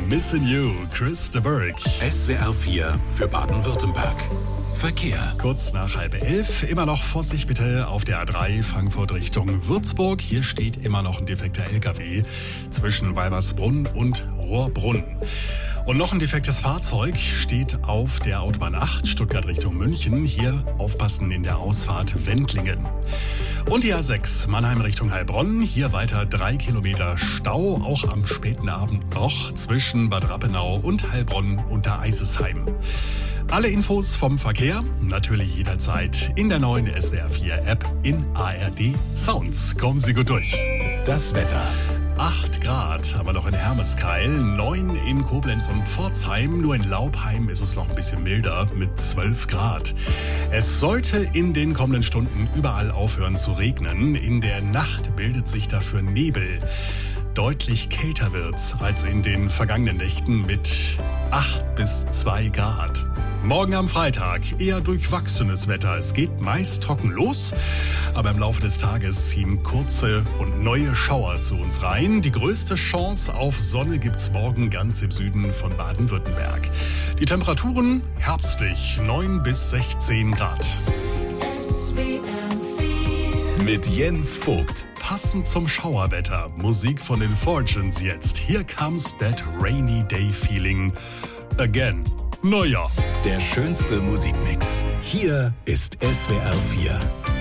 Missing You, Chris de Burgh. SWR 4 für Baden-Württemberg. Verkehr. Kurz nach 10:30, immer noch Vorsicht bitte auf der A3 Frankfurt Richtung Würzburg. Hier steht immer noch ein defekter LKW zwischen Weibersbrunn und Rohrbrunn. Und noch ein defektes Fahrzeug steht auf der Autobahn 8 Stuttgart Richtung München. Hier aufpassen in der Ausfahrt Wendlingen. Und die A6 Mannheim Richtung Heilbronn. Hier weiter 3 Kilometer Stau, auch am späten Abend noch zwischen Bad Rappenau und Heilbronn unter Eisesheim. Alle Infos vom Verkehr natürlich jederzeit in der neuen SWR 4 App in ARD Sounds. Kommen Sie gut durch. Das Wetter. 8 Grad haben wir noch in Hermeskeil, 9 in Koblenz und Pforzheim. Nur in Laubheim ist es noch ein bisschen milder mit 12 Grad. Es sollte in den kommenden Stunden überall aufhören zu regnen. In der Nacht bildet sich dafür Nebel. Deutlich kälter wird's als in den vergangenen Nächten mit 8 bis 2 Grad. Morgen am Freitag eher durchwachsenes Wetter. Es geht meist trocken los, aber im Laufe des Tages ziehen kurze und neue Schauer zu uns rein. Die größte Chance auf Sonne gibt's morgen ganz im Süden von Baden-Württemberg. Die Temperaturen herbstlich 9 bis 16 Grad. Mit Jens Vogt. Passend zum Schauerwetter. Musik von den Fortunes jetzt. Here comes that rainy day feeling again. Neujahr. Der schönste Musikmix. Hier ist SWR 4.